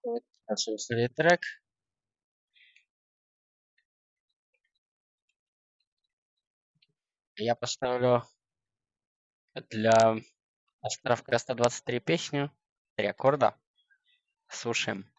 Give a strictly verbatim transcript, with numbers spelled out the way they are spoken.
Слушали трек. Я поставлю для островка сто двадцать три песню. Три аккорда. Слушаем.